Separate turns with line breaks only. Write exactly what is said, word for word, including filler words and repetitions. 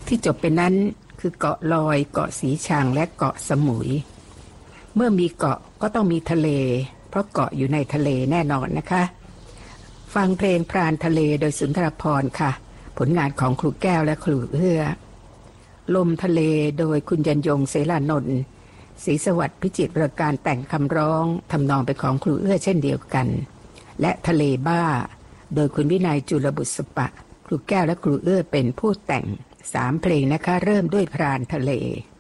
ที่จบไปนั้นคือเกาะลอยเกาะสีชังและเกาะสมุยเมื่อมีเกาะก็ต้องมีทะเลเพราะเกาะอยู่ในทะเลแน่นอนนะคะฟังเพลงพรานทะเลโดยสุนทรภรณ์ค่ะผลงานของครูแก้วและครูเอื้อลมทะเลโดยคุณยันยงเสรานนท์ศรีสวัสดิ์พิจิตรประการแต่งคำร้องทำนองเป็นของครูเอื้อเช่นเดียวกันและทะเลบ้าโดยคุณวินัยจุลบุษปะครูแก้วและครูเอื้อเป็นผู้แต่งสามเพลงนะคะเริ่มด้วยพรานทะเล